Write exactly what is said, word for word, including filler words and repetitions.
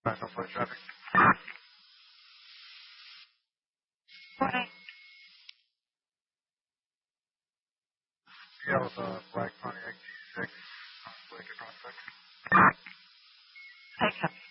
National Flight Traffic. Morning. Yeah, with a black Pontiac G six, Lincoln Prospect. Take